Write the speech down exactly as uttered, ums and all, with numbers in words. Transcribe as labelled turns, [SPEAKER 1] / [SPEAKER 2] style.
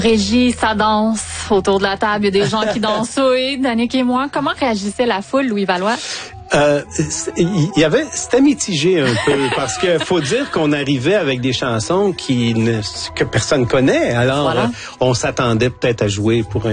[SPEAKER 1] Régie, ça danse. Autour de la table, il y a des gens qui dansent. Oui, Danick et moi. Comment réagissait la foule, Louis Valois?
[SPEAKER 2] Euh, il y avait, c'était mitigé un peu parce que faut dire qu'on arrivait avec des chansons qui ne, que personne connaît. Alors,
[SPEAKER 1] voilà.
[SPEAKER 2] on s'attendait peut-être à jouer pour un